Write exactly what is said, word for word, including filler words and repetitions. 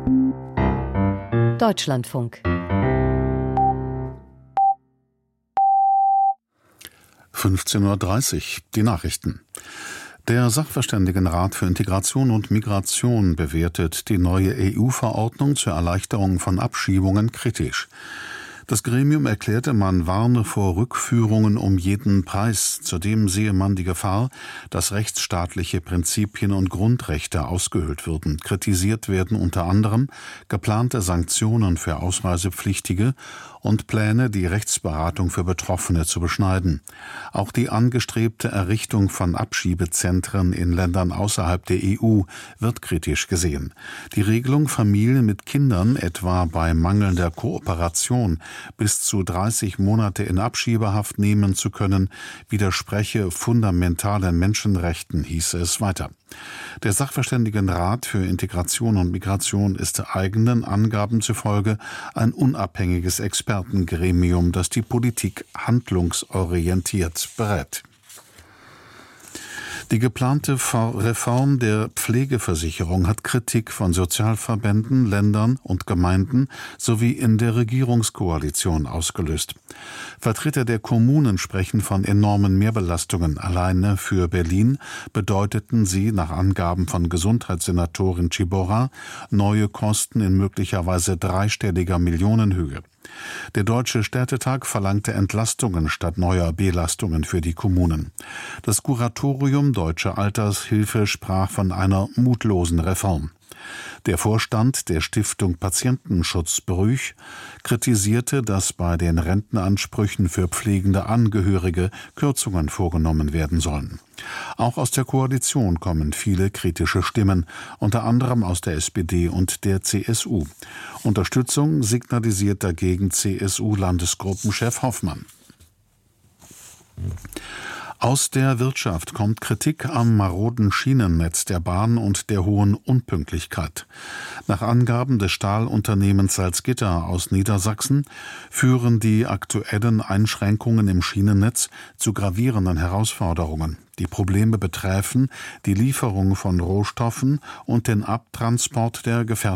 Deutschlandfunk. fünfzehn Uhr dreißig, die Nachrichten. Der Sachverständigenrat für Integration und Migration bewertet die neue E U-Verordnung zur Erleichterung von Abschiebungen kritisch. Das Gremium erklärte, man warne vor Rückführungen um jeden Preis. Zudem sehe man die Gefahr, dass rechtsstaatliche Prinzipien und Grundrechte ausgehöhlt würden. Kritisiert werden unter anderem geplante Sanktionen für Ausreisepflichtige und Pläne, die Rechtsberatung für Betroffene zu beschneiden. Auch die angestrebte Errichtung von Abschiebezentren in Ländern außerhalb der E U wird kritisch gesehen. Die Regelung, Familien mit Kindern etwa bei mangelnder Kooperation bis zu dreißig Monate in Abschiebehaft nehmen zu können, widerspreche fundamentalen Menschenrechten, hieß es weiter. Der Sachverständigenrat für Integration und Migration ist eigenen Angaben zufolge ein unabhängiges Expertengremium, das die Politik handlungsorientiert berät. Die geplante Reform der Pflegeversicherung hat Kritik von Sozialverbänden, Ländern und Gemeinden sowie in der Regierungskoalition ausgelöst. Vertreter der Kommunen sprechen von enormen Mehrbelastungen. Alleine für Berlin bedeuteten sie nach Angaben von Gesundheitssenatorin Ciborra neue Kosten in möglicherweise dreistelliger Millionenhöhe. Der Deutsche Städtetag verlangte Entlastungen statt neuer Belastungen für die Kommunen. Das Kuratorium Deutsche Altershilfe sprach von einer mutlosen Reform. Der Vorstand der Stiftung Patientenschutz Brüch kritisierte, dass bei den Rentenansprüchen für pflegende Angehörige Kürzungen vorgenommen werden sollen. Auch aus der Koalition kommen viele kritische Stimmen, unter anderem aus der S P D und der C S U. Unterstützung signalisiert dagegen C S U-Landesgruppenchef Hoffmann. Aus der Wirtschaft kommt Kritik am maroden Schienennetz der Bahn und der hohen Unpünktlichkeit. Nach Angaben des Stahlunternehmens Salzgitter aus Niedersachsen führen die aktuellen Einschränkungen im Schienennetz zu gravierenden Herausforderungen. Die Probleme betreffen die Lieferung von Rohstoffen und den Abtransport der gefertigten